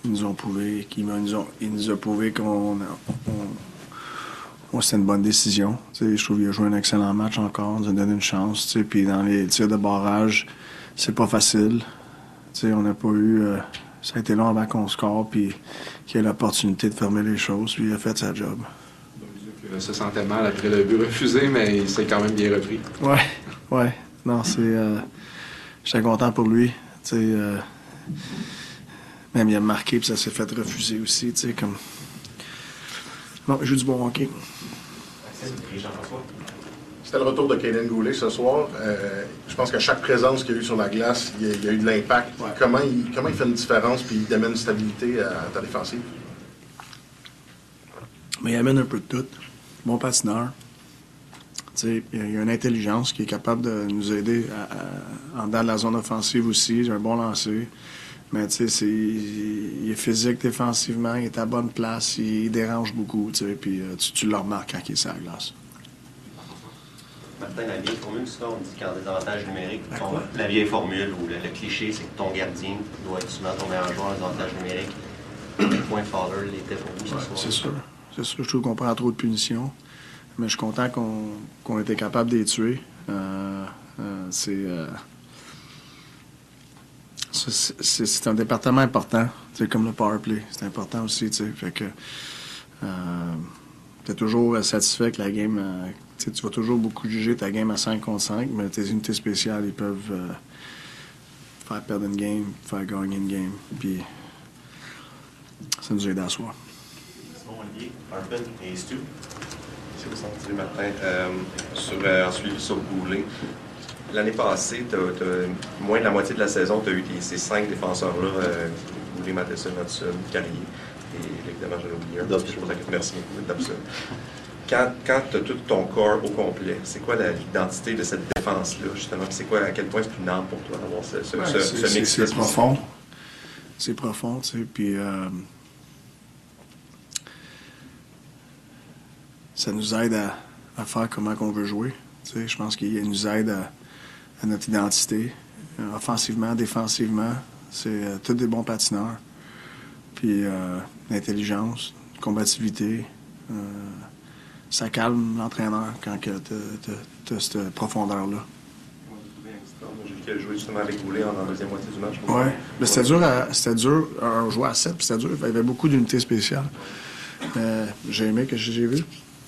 Ils nous ont prouvé, ils nous ont prouvé c'était une bonne décision. T'sais, je trouve qu'il a joué un excellent match encore, il nous a donné une chance. Puis dans les tirs de barrage, c'est pas facile. T'sais, on n'a pas eu. Ça a été long avant qu'on score, puis qu'il ait l'opportunité de fermer les choses, puis il a fait sa job. Donc, se sentait mal après le but refusé, mais il s'est quand même bien repris. Ouais. Non, c'est. J'étais content pour lui. Même il a marqué, puis ça s'est fait refuser aussi. Comme. Non, il joue du bon hockey. C'était le retour de Kaiden Goulet ce soir. Je pense qu'à chaque présence qu'il y a eu sur la glace, il y a eu de l'impact. Ouais. Comment il fait une différence puis il amène une stabilité à ta défensive? Mais il amène un peu de tout. Bon patineur. Il y a une intelligence qui est capable de nous aider en dedans de la zone offensive aussi. Il a un bon lancer. Mais il est physique défensivement, il est à bonne place, il dérange beaucoup, puis tu le remarques quand il est sur la glace. Martin, la vieille formule, souvent on dit qu'en désavantage numérique, la vieille formule ou le cliché, c'est que ton gardien doit être souvent ton meilleur joueur en désavantage numérique. À quel point Fowler l'était pour vous ce soir? C'est sûr. Je trouve qu'on prend trop de punitions, mais je suis content qu'on était capable de les tuer. C'est un département important, comme le power play. C'est important aussi, fait que t'es toujours satisfait que la game, tu vas toujours beaucoup juger ta game à 5 contre 5, mais tes unités spéciales, ils peuvent faire perdre une game, faire gagner une game, puis ça nous aide à soi. Simon Olivier, Arpin et Stu. Salut Martin. En suivi sur Goulet. L'année passée, moins de la moitié de la saison, tu as eu ces 5 défenseurs-là, Goulet, Matheson, Hudson, Carrier, et évidemment, j'en ai oublié un. Merci beaucoup, Dobson. Quand tu as tout ton corps au complet, c'est quoi l'identité de cette défense-là, justement? C'est quoi, à quel point c'est une arme pour toi d'avoir ce mix? C'est profond. C'est profond, tu sais, puis ça nous aide à faire comment on veut jouer. Tu sais, je pense qu'il nous aide à notre identité, offensivement, défensivement. C'est tous des bons patineurs. Puis l'intelligence, combativité, ça calme l'entraîneur quand tu as cette profondeur-là. J'ai vu qu'elle jouait justement avec Goulet en deuxième moitié du match. Oui, mais c'était dur à jouer à 7, puis c'était dur. Il y avait beaucoup d'unités spéciales. J'ai aimé que j'ai vu.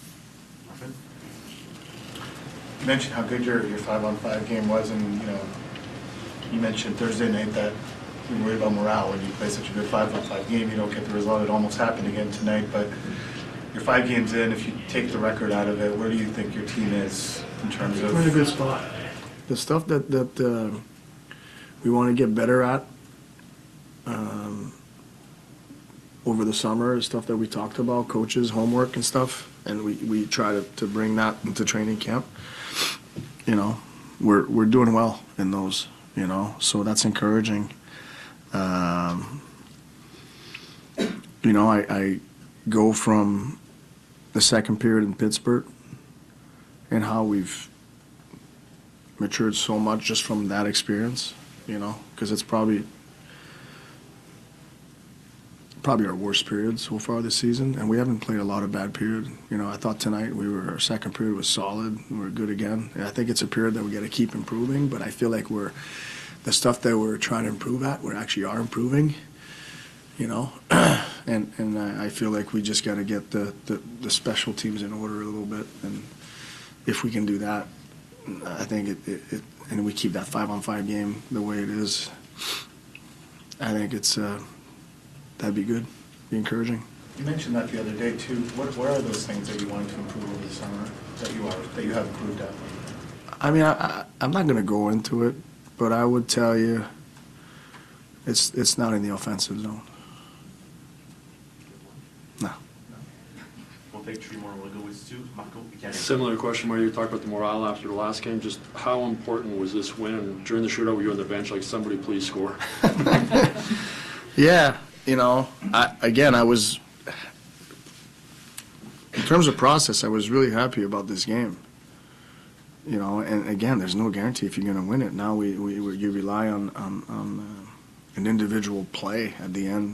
You mentioned how good your 5-on-5 game was, and you mentioned Thursday night that you worry about morale when you play such a good 5-on-5 game. You don't get the result. It almost happened again tonight, but you're 5 games in. If you take the record out of it, where do you think your team is in terms of? We're in a good spot. The stuff that we want to get better at over the summer is stuff that we talked about, coaches, homework and stuff, and we try to bring that into training camp. We're doing well in those, so that's encouraging. I go from the second period in Pittsburgh and how we've matured so much just from that experience, because it's probably our worst period so far this season, and we haven't played a lot of bad period. I thought tonight our second period was solid. We were good again. And I think it's a period that we got to keep improving, but I feel like the stuff that we're trying to improve at, we actually are improving, and I feel like we just got to get the special teams in order a little bit, and if we can do that, I think and we keep that 5-on-5 game the way it is, I think it's that'd be good, be encouraging. You mentioned that the other day too. What are those things that you wanted to improve over the summer that you have improved at? I mean, I'm not going to go into it, but I would tell you, it's not in the offensive zone. No. We'll take 3 more. We'll go with Stu, Marco, and Similar question where you talked about the morale after the last game. Just how important was this win? And during the shootout, were you on the bench like, somebody please score? Yeah, I was, in terms of process, I was really happy about this game. And again, there's no guarantee if you're going to win it. Now you rely on an individual play at the end.